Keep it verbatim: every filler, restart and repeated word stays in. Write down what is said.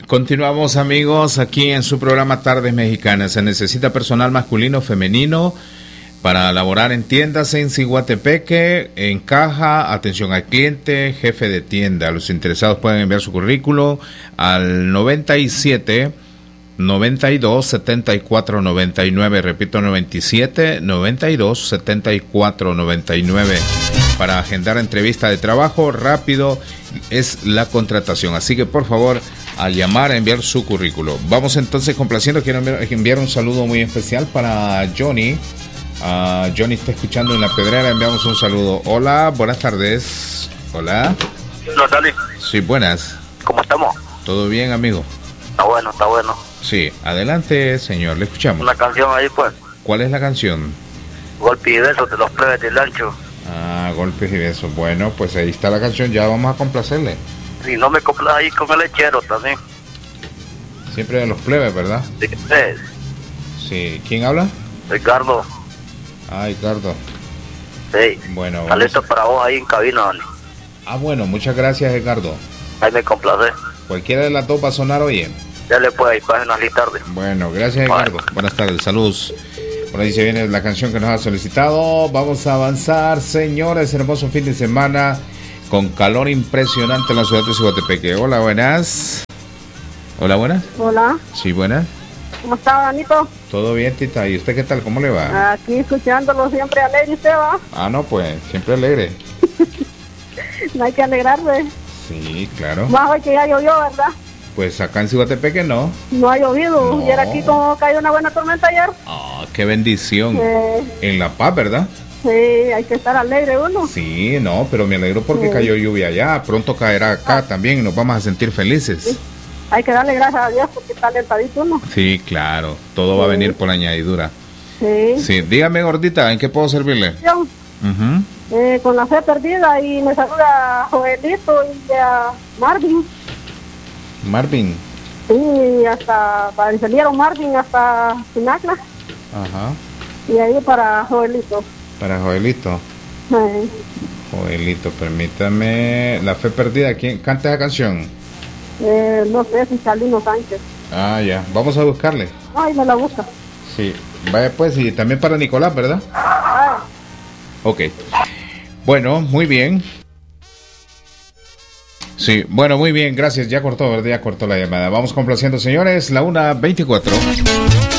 Continuamos, amigos, aquí en su programa Tardes Mexicanas. Se necesita personal masculino, femenino para laborar en tiendas en Ciguatepeque, en caja, atención al cliente, jefe de tienda. Los interesados pueden enviar su currículo al noventa y siete, noventa y dos, setenta y cuatro, noventa y nueve. Repito, noventa y siete, noventa y dos, setenta y cuatro, noventa y nueve. Para agendar entrevista de trabajo, rápido es la contratación. Así que, por favor, al llamar a enviar su currículo. Vamos entonces complaciendo. Quiero enviar, enviar un saludo muy especial para Johnny. Uh, Johnny está escuchando en La Pedrera. Enviamos un saludo. Hola, buenas tardes. Hola. Hola, Dali. Sí, buenas. ¿Cómo estamos? ¿Todo bien, amigo? Está bueno, está bueno. Sí, adelante, señor, le escuchamos. Una canción ahí, pues. ¿Cuál es la canción? Golpe y besos de los plebes del Ancho. Ah, golpes y besos. Bueno, pues ahí está la canción. Ya vamos a complacerle. Y no me compras ahí con el lechero también. Siempre de los plebes, ¿verdad? Sí. Sí. ¿Quién habla? Ricardo. Ah, Ricardo. Sí. Bueno. Está listo para vos ahí en cabina, Dani. Ah, bueno, muchas gracias, Ricardo. Ahí me complace. Cualquiera de las dos va a sonar, oye. Ya le puede ir páginas y tarde. Bueno, gracias, Ricardo. Bueno. Buenas tardes, saludos. Por ahí se viene la canción que nos ha solicitado. Vamos a avanzar, señores. Hermoso fin de semana con calor impresionante en la ciudad de Ciguatepeque. Hola, buenas. Hola, buenas. Hola. Sí, buenas. ¿Cómo está, Danito? Todo bien, tita. ¿Y usted qué tal? ¿Cómo le va? Aquí escuchándolo, siempre alegre, ¿usted va? Ah, no, pues, siempre alegre. No hay que alegrarse. Sí, claro. Más hoy que ya llovió, ¿verdad? Pues acá en Ciguatepeque no. No ha llovido. No. Y era aquí como cayó una buena tormenta ayer. Ah, qué bendición. Eh, En La Paz, ¿verdad? sí, hay que estar alegre uno. Sí, no, pero me alegro porque Sí. cayó lluvia allá. Pronto caerá acá Ah. también y nos vamos a sentir felices. Sí. Hay que darle gracias a Dios porque está alentadito uno. Sí, claro. Todo va a Sí. venir por añadidura. Sí. Sí, dígame, gordita, ¿en qué puedo servirle? Yo, Ujú. eh, con la fe perdida y me saluda a Joelito y a Marvin. Marvin. Sí, hasta para el ingeniero Marvin hasta Sinacla. Ajá. Y ahí para Joelito. Para Joelito. Sí. Joelito, permítame. La fe perdida, ¿quién canta esa canción? Eh, no sé si Chalino Sánchez. Ah, ya. Vamos a buscarle. Ay, me la busca. Sí. Vaya pues, y también para Nicolás, ¿verdad? Ay. Ok. Bueno, muy bien. Sí, bueno, muy bien, gracias. Ya cortó, ¿verdad? Ya cortó la llamada. Vamos complaciendo, señores. La una veinticuatro.